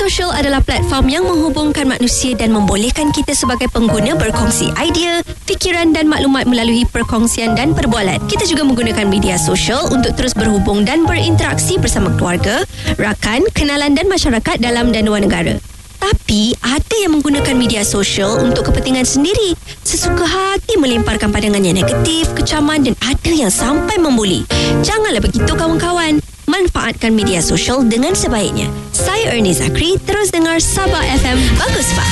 sosial adalah platform yang menghubungkan manusia dan membolehkan kita sebagai pengguna berkongsi idea, fikiran dan maklumat melalui perkongsian dan perbualan. Kita juga menggunakan media sosial untuk terus berhubung dan berinteraksi bersama keluarga, rakan, kenalan dan masyarakat dalam dan luar negara. Tapi ada yang menggunakan media sosial untuk kepentingan sendiri, sesuka hati melemparkan pandangan yang negatif, kecaman dan ada yang sampai membuli. Janganlah begitu kawan-kawan. Manfaatkan media sosial dengan sebaiknya. Saya Ernie Zakri, terus dengar Sabah FM Bagus Pak.